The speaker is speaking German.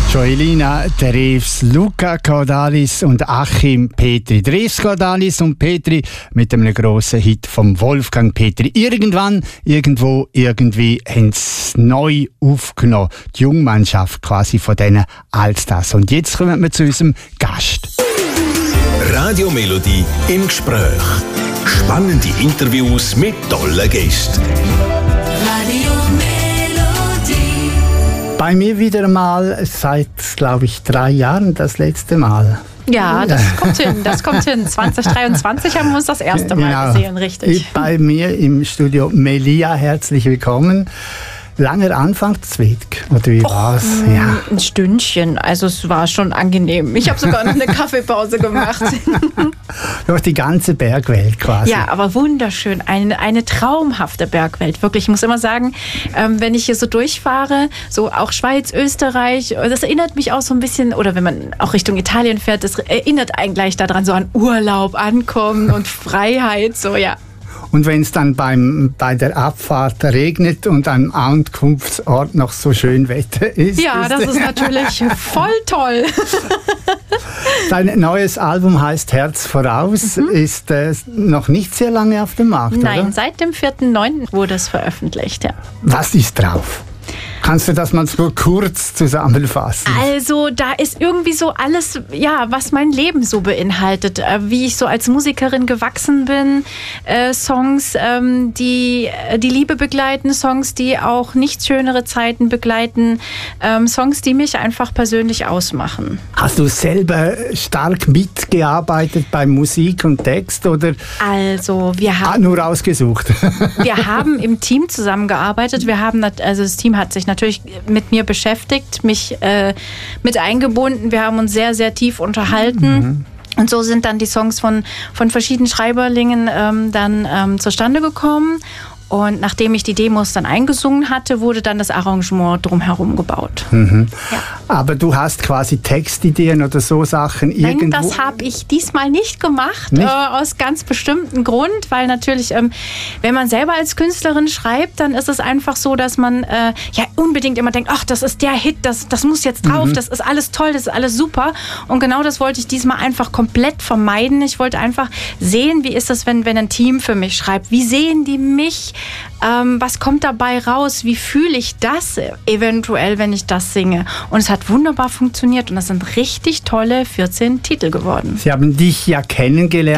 Joelina Drews, Luca Cordalis und Achim Petri. Drews, Cordalis und Petri mit einem grossen Hit vom Wolfgang Petri. Irgendwann, irgendwo, irgendwie haben sie neu aufgenommen. Die Jungmannschaft quasi von diesen Allstars. Und jetzt kommen wir zu unserem Gast. Radio Melodie im Gespräch. Spannende Interviews mit tollen Gästen. Radio Melodie. Bei mir wieder mal seit, glaube ich, 3 Jahren das letzte Mal. Ja, das kommt hin. 2023 haben wir uns das erste Mal gesehen, richtig. Bei mir im Studio Melia, herzlich willkommen. Langer Anfangsweg, oder wie war's? Ja. Ein Stündchen, also es war schon angenehm. Ich habe sogar noch eine Kaffeepause gemacht. Durch die ganze Bergwelt quasi. Ja, aber wunderschön, eine traumhafte Bergwelt, wirklich. Ich muss immer sagen, wenn ich hier so durchfahre, so auch Schweiz, Österreich, das erinnert mich auch so ein bisschen, oder wenn man auch Richtung Italien fährt, das erinnert einen gleich daran, so an Urlaub, Ankommen und Freiheit, so ja. Und wenn es dann bei der Abfahrt regnet und am Ankunftsort noch so schön Wetter ist. Ja, das ist natürlich voll toll. Dein neues Album heißt Herz voraus, ist noch nicht sehr lange auf dem Markt, Nein, oder? seit dem 4.9. wurde es veröffentlicht, ja. Was ist drauf? Kannst du das mal so kurz zusammenfassen? Also da ist irgendwie so alles, ja, was mein Leben so beinhaltet. Wie ich so als Musikerin gewachsen bin, Songs, die die Liebe begleiten, Songs, die auch nicht schönere Zeiten begleiten, Songs, die mich einfach persönlich ausmachen. Hast du selber stark mitgearbeitet bei Musik und Text oder Also wir haben nur ausgesucht? Wir haben im Team zusammengearbeitet. Also das Team hat sich natürlich mit mir beschäftigt, mich mit eingebunden. Wir haben uns sehr, sehr tief unterhalten. Und so sind dann die Songs von verschiedenen Schreiberlingen dann zustande gekommen. Und nachdem ich die Demos dann eingesungen hatte, wurde dann das Arrangement drumherum gebaut. Ja. Aber du hast quasi Textideen oder so Sachen irgendwo? Nein, das habe ich diesmal nicht gemacht, aus ganz bestimmten Grund, weil natürlich, wenn man selber als Künstlerin schreibt, dann ist es einfach so, dass man ja unbedingt immer denkt, ach, das ist der Hit, das muss jetzt drauf, das ist alles toll, das ist alles super. Und genau das wollte ich diesmal einfach komplett vermeiden. Ich wollte einfach sehen, wie ist das, wenn ein Team für mich schreibt? Wie sehen die mich? Was kommt dabei raus? Wie fühle ich das eventuell, wenn ich das singe? Und es hat wunderbar funktioniert und das sind richtig tolle 14 Titel geworden. Sie haben dich ja kennengelernt